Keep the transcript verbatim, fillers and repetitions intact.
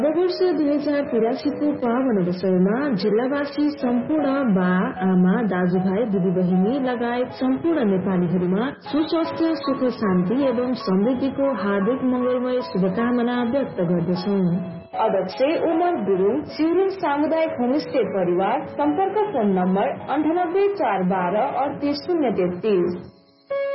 वर्ष दुई हजार तिरासीको पावन अवसरमा जिल्लावासी सम्पूर्ण बा आमा दाजुभाइ दिदीबहिनी लगायत सम्पूर्ण नेपालीहरूमा सुस्वास्थ्य सुख शान्ति एवं समृद्धिको हार्दिक मंगलमय शुभकामना व्यक्त गर्दछौ। अध्यक्ष उमर गुरुङ, सिउरिन सामुदायिक होमस्टे परिवार। सम्पर्क फोन नम्बर अन्ठानब्बे चार बाह्र अडतिस शून्य तेत्तिस।